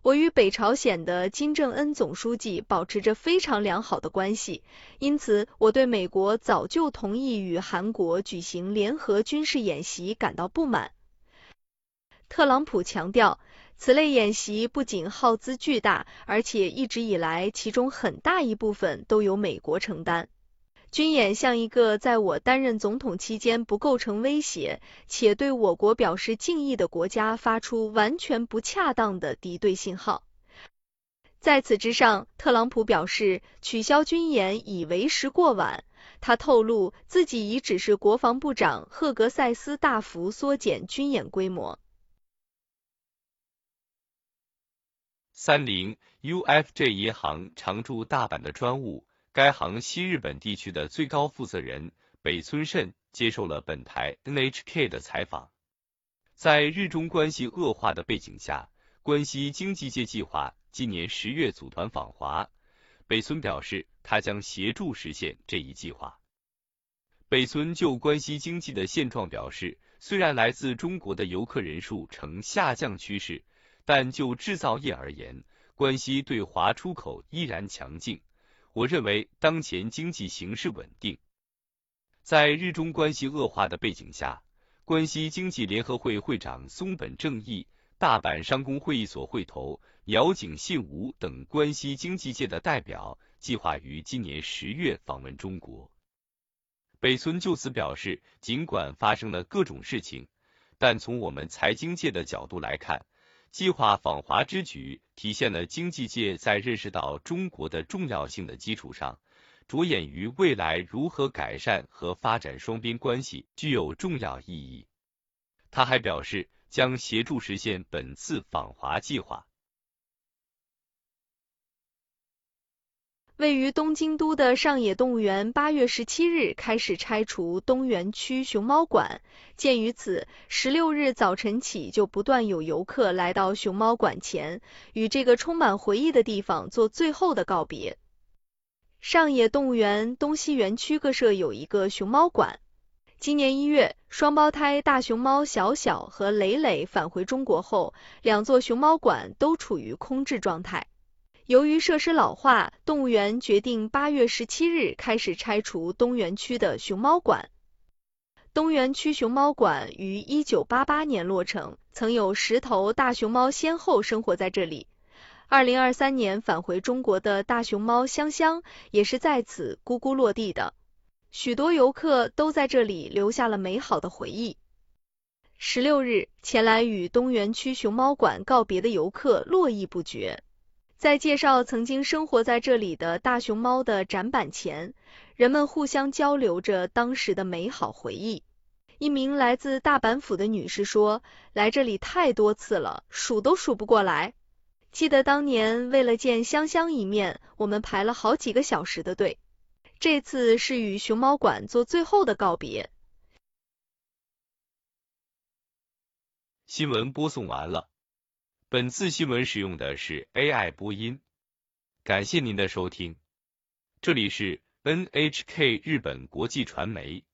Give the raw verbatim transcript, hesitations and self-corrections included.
我与北朝鲜的金正恩总书记保持着非常良好的关系，因此我对美国早就同意与韩国举行联合军事演习感到不满。特朗普强调，此类演习不仅耗资巨大，而且一直以来其中很大一部分都由美国承担。军演向一个在我担任总统期间不构成威胁，且对我国表示敬意的国家发出完全不恰当的敌对信号。在此之上，特朗普表示取消军演已为时过晚。他透露自己已指示国防部长赫格塞斯大幅缩减军演规模。 三菱 U F J 银行常驻大阪的专务。该行西日本地区的最高负责人北村慎接受了本台 N H K 的采访。在日中关系恶化的背景下，关西经济界计划今年十月组团访华。北村表示，他将协助实现这一计划。北村就关西经济的现状表示，虽然来自中国的游客人数呈下降趋势，但就制造业而言，关西对华出口依然强劲。我认为当前经济形势稳定。在日中关系恶化的背景下，关西经济联合会会长松本正义、大阪商工会议所会头鸟井信吾等关西经济界的代表计划于今年十月访问中国。北村就此表示，尽管发生了各种事情，但从我们财经界的角度来看，计划访华之举体现了经济界在认识到中国的重要性的基础上，着眼于未来如何改善和发展双边关系，具有重要意义。他还表示，将协助实现本次访华计划。 位于东京都的上野动物园八月十七日开始拆除东园区熊猫馆，鉴于此，十六日早晨起就不断有游客来到熊猫馆前，与这个充满回忆的地方做最后的告别。上野动物园东西园区各设有一个熊猫馆。今年一月，双胞胎大熊猫小小和蕾蕾返回中国后，两座熊猫馆都处于空置状态。由于设施老化，动物园决定八月十七日开始拆除东园区的熊猫馆。东园区熊猫馆于一九八八年落成，曾有十头大熊猫先后生活在这里。二零二三年返回中国的大熊猫香香也是在此咕咕落地的。许多游客都在这里留下了美好的回忆。十六日，前来与东园区熊猫馆告别的游客络绎不绝。在介绍曾经生活在这里的大熊猫的展板前，人们互相交流着当时的美好回忆。一名来自大阪府的女士说，来这里太多次了，数都数不过来。记得当年为了见香香一面，我们排了好几个小时的队。这次是与熊猫馆做最后的告别。 新闻播送完了。本次新闻使用的是 A I 播音，感谢您的收听。这里是 N H K 日本国际传媒。